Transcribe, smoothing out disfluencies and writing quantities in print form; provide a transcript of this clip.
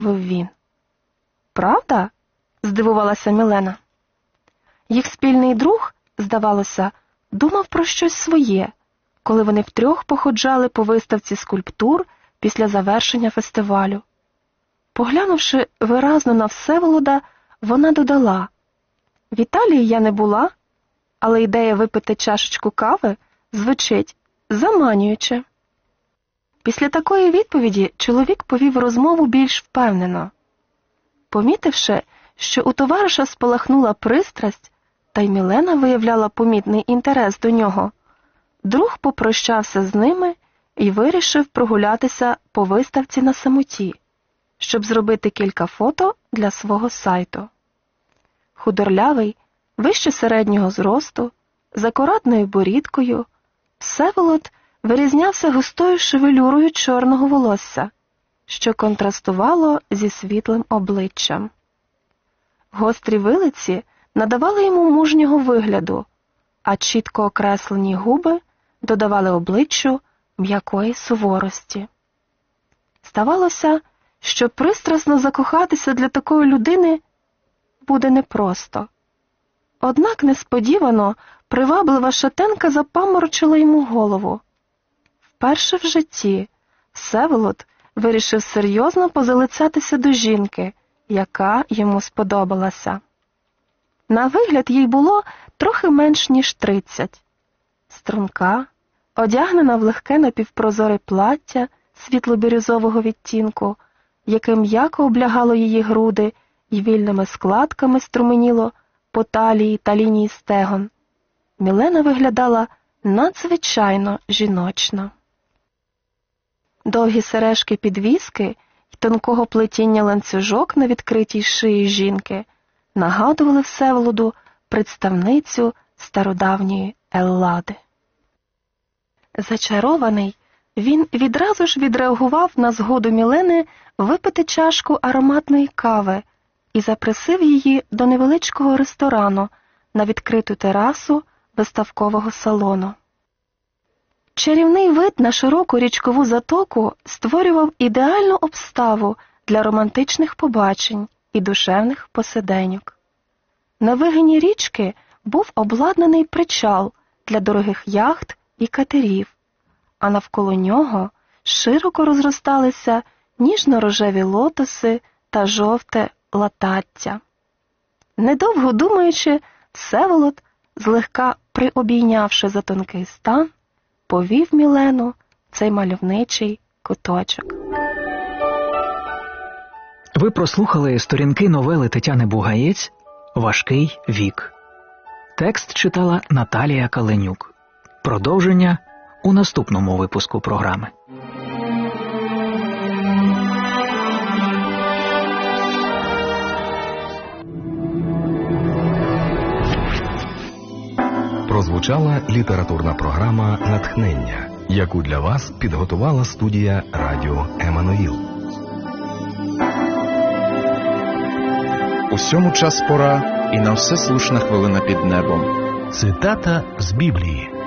він. «Правда?» – здивувалася Мілена. Їх спільний друг, здавалося, думав про щось своє, коли вони втрьох походжали по виставці скульптур після завершення фестивалю. Поглянувши виразно на Всеволода, вона додала: «В Італії я не була, але ідея випити чашечку кави звучить заманююче». Після такої відповіді чоловік повів розмову більш впевнено. Помітивши, що у товариша спалахнула пристрасть, та й Мілена виявляла помітний інтерес до нього, друг попрощався з ними і вирішив прогулятися по виставці на самоті, щоб зробити кілька фото для свого сайту. Худорлявий, вище середнього зросту, з акуратною борідкою, Всеволод вирізнявся густою шевелюрою чорного волосся, що контрастувало зі світлим обличчям. Гострі вилиці надавали йому мужнього вигляду, а чітко окреслені губи додавали обличчю м'якої суворості. Здавалося, що пристрасно закохатися для такої людини буде непросто. Однак несподівано приваблива шатенка запаморочила йому голову. Вперше в житті Всеволод вирішив серйозно позалицятися до жінки, яка йому сподобалася. На вигляд їй було трохи менш ніж 30. Струнка, одягнена в легке напівпрозоре плаття світло-бірюзового відтінку, яке м'яко облягало її груди і вільними складками струменіло по талії та лінії стегон, Мілена виглядала надзвичайно жіночно. Довгі сережки-підвіски й тонкого плетіння ланцюжок на відкритій шиї жінки нагадували Всеволоду представницю стародавньої Еллади. Зачарований, він відразу ж відреагував на згоду Мілени випити чашку ароматної кави і запросив її до невеличкого ресторану на відкриту терасу виставкового салону. Чарівний вид на широку річкову затоку створював ідеальну обставу для романтичних побачень і душевних посиденьок. На вигині річки був обладнаний причал для дорогих яхт і катерів, а навколо нього широко розросталися ніжно-рожеві лотоси та жовте латаття. Недовго думаючи, Всеволод, злегка приобійнявши за тонкий стан, повів Мілену в цей мальовничий куточок. Ви прослухали сторінки новели Тетяни Бугаєць «Важкий вік». Текст читала Наталія Каленюк. Продовження у наступному випуску програми. Прозвучала літературна програма «Натхнення», яку для вас підготувала студія радіо «Еммануїл». Усьому час пора, і на все слушна хвилина під небом. Цитата з Біблії.